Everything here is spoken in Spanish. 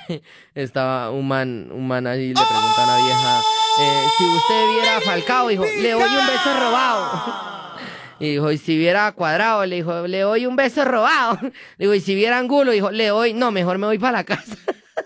Estaba un man ahí, le pregunta a una vieja, si usted viera a Falcao, dijo, le doy un beso robado. Y dijo, y si viera a Cuadrado, le dijo, le doy un beso robado. Dijo, y si viera a Angulo, dijo, le doy, no, mejor me voy para la casa.